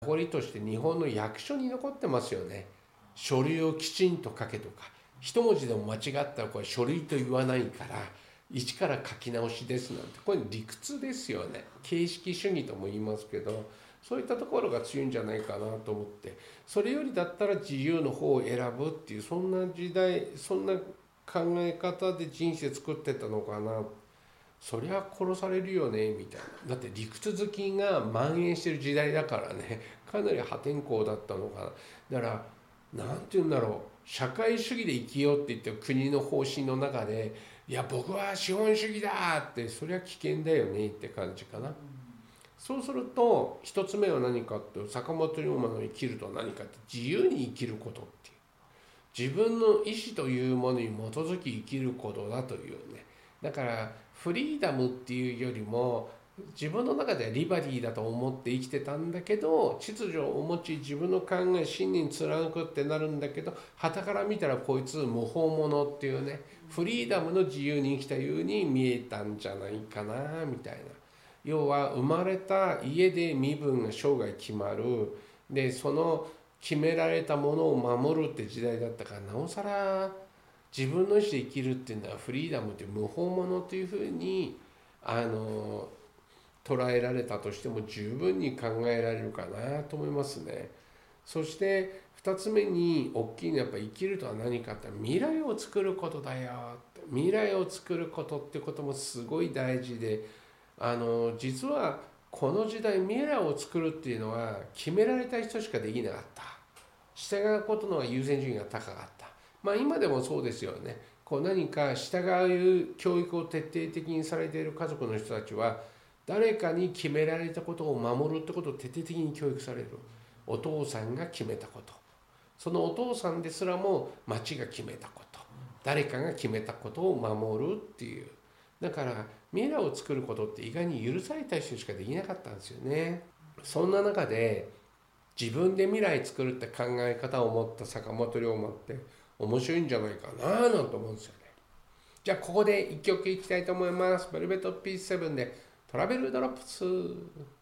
名残として日本の役所に残ってますよね。書類をきちんと書けとか、一文字でも間違ったらこれ書類と言わないから一から書き直しですなんて、これ理屈ですよね。形式主義とも言いますけど、そういったところが強いんじゃないかなと思って、それよりだったら自由の方を選ぶっていう、そんな時代、そんな考え方で人生作ってたのかな。そりゃ殺されるよねみたいな。だって理屈好きが蔓延してる時代だからね、かなり破天荒だったのかな。だから何て言うんだろう、社会主義で生きようって言って国の方針の中で、いや僕は資本主義だって、そりゃ危険だよねって感じかな。そうすると一つ目は何かって、坂本龍馬の生きるとは何かって、自由に生きることっていう、自分の意思というものに基づき生きることだというね。だからフリーダムっていうよりも、自分の中ではリバティだと思って生きてたんだけど、秩序を持ち自分の考え信念貫くってなるんだけど、傍から見たらこいつ無法者っていうね、フリーダムの自由に生きたように見えたんじゃないかなみたいな。要は生まれた家で身分が生涯決まる。でその決められたものを守るって時代だったから、なおさら自分の意思で生きるっていうのはフリーダムって無法者っていうふうに捉えられたとしても十分に考えられるかなと思いますね。そして2つ目に大きいのは、やっぱ生きるとは何かって、未来を作ることだよって。未来を作ることってこともすごい大事で、実はこの時代未来を作るっていうのは決められた人しかできなかった。従うことの優先順位が高かった。まあ今でもそうですよね。こう何か従う教育を徹底的にされている家族の人たちは、誰かに決められたことを守るってことを徹底的に教育される。お父さんが決めたこと、そのお父さんですらも町が決めたこと、誰かが決めたことを守るっていう。だから未来を作ることって意外に許された人しかできなかったんですよね。そんな中で自分で未来作るって考え方を持った坂本龍馬って面白いんじゃないかななんて思うんですよね。じゃあここで一曲いきたいと思います。ベルベットピース7でトラベルドロップス。